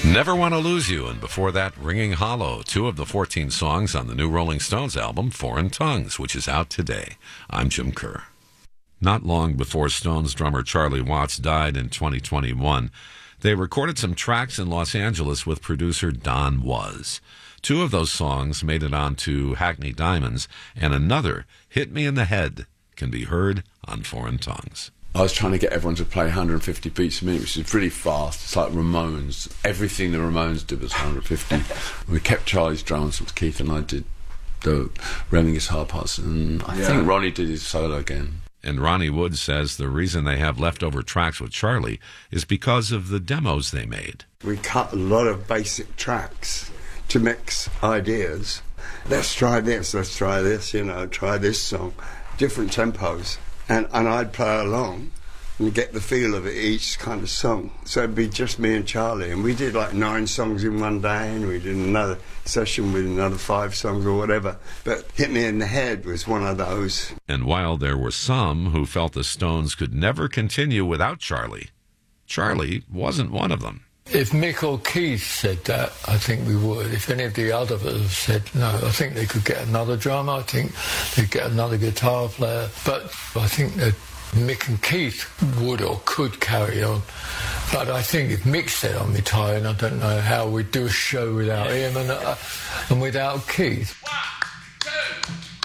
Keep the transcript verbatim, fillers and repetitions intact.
Never Want to Lose You, and before that, Ringing Hollow, two of the fourteen songs on the new Rolling Stones album, Foreign Tongues, which is out today. I'm Jim Kerr. Not long before Stones drummer Charlie Watts died in twenty twenty-one, they recorded some tracks in Los Angeles with producer Don Was. Two of those songs made it onto Hackney Diamonds, and another, Hit Me in the Head, can be heard on Foreign Tongues. I was trying to get everyone to play one hundred fifty beats a minute, which is pretty fast. It's like Ramones. Everything the Ramones did was one hundred fifty. We kept Charlie's drums, which Keith and I did the ramming guitar parts, and I yeah. think Ronnie did his solo again. And Ronnie Wood says the reason they have leftover tracks with Charlie is because of the demos they made. We cut a lot of basic tracks to mix ideas. Let's try this, let's try this, you know, try this song. Different tempos. And, and I'd play along and get the feel of it, each kind of song. So it'd be just me and Charlie. And we did like nine songs in one day, and we did another session with another five songs or whatever. But Hit Me in the Head was one of those. And while there were some who felt the Stones could never continue without Charlie, Charlie wasn't one of them. If Mick or Keith said that, I think we would. If any of the others said no, I think they could get another drummer, I think they'd get another guitar player. But I think that Mick and Keith would or could carry on. But I think if Mick said I'm retiring, I don't know how we'd do a show without him and, uh, and without Keith.